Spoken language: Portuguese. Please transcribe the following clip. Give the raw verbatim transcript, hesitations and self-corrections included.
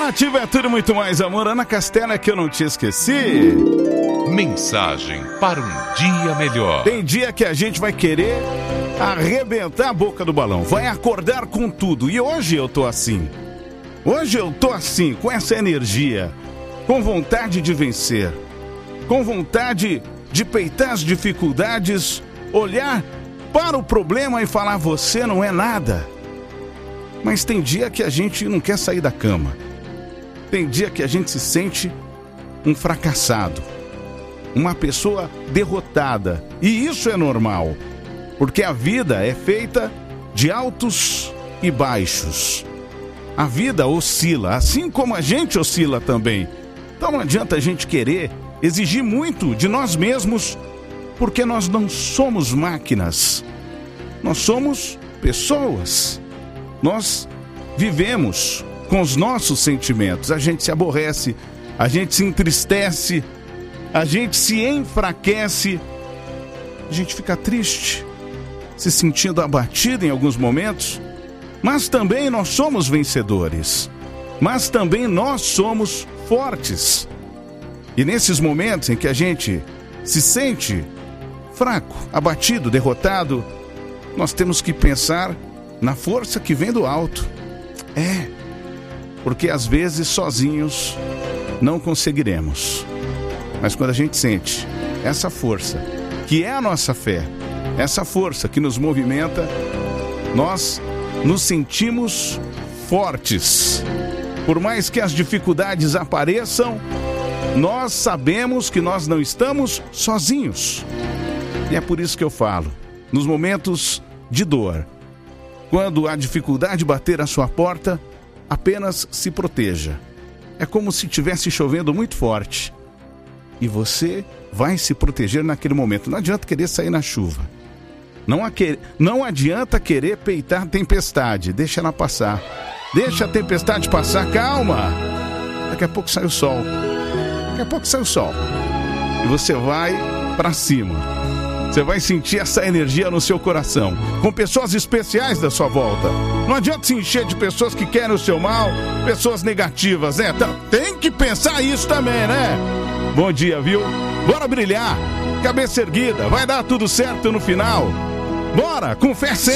Ativa é tudo muito mais, amor. Ana Castela, que eu não te esqueci. Mensagem para um dia melhor. Tem dia que a gente vai querer arrebentar a boca do balão, vai acordar com tudo. E hoje eu tô assim. Hoje eu tô assim, com essa energia, com vontade de vencer, com vontade de peitar as dificuldades, olhar para o problema e falar: você não é nada. Mas tem dia que a gente não quer sair da cama. Tem dia que a gente se sente um fracassado, uma pessoa derrotada. E isso é normal, porque a vida é feita de altos e baixos. A vida oscila, assim como a gente oscila também. Então não adianta a gente querer exigir muito de nós mesmos, porque nós não somos máquinas. Nós somos pessoas. Nós vivemos com os nossos sentimentos. A gente se aborrece, a gente se entristece, a gente se enfraquece, a gente fica triste, se sentindo abatido em alguns momentos. Mas também nós somos vencedores. Mas também nós somos fortes. E nesses momentos em que a gente se sente fraco, abatido, derrotado, nós temos que pensar na força que vem do alto. É, porque às vezes sozinhos não conseguiremos. Mas quando a gente sente essa força, que é a nossa fé, essa força que nos movimenta, nós nos sentimos fortes. Por mais que as dificuldades apareçam, nós sabemos que nós não estamos sozinhos. E é por isso que eu falo, nos momentos de dor, quando a dificuldade bater à sua porta, apenas se proteja. É como se estivesse chovendo muito forte. E você vai se proteger naquele momento. Não adianta querer sair na chuva. Não, a que... Não adianta querer peitar a tempestade. Deixa ela passar. Deixa a tempestade passar, calma. Daqui a pouco sai o sol. Daqui a pouco sai o sol. E você vai para cima. Você vai sentir essa energia no seu coração, com pessoas especiais da sua volta. Não adianta se encher de pessoas que querem o seu mal, pessoas negativas, né? Tem que pensar isso também, né? Bom dia, viu? Bora brilhar, cabeça erguida, vai dar tudo certo no final. Bora, com fé sempre.